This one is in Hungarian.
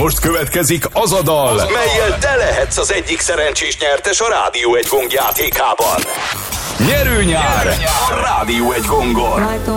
Most következik az a dal, mellyel te lehetsz az egyik szerencsés nyertes a Rádió 1 gong játékában. Nyerő nyár a Rádió 1 gongon.